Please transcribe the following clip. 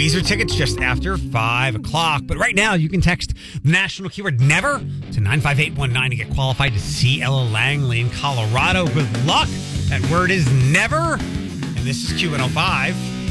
Weezer tickets just after 5 o'clock. But right now, you can text the national keyword NEVER to 95819 to get qualified to see Ella Langley in Colorado. Good luck. That word is NEVER. And this is Q105.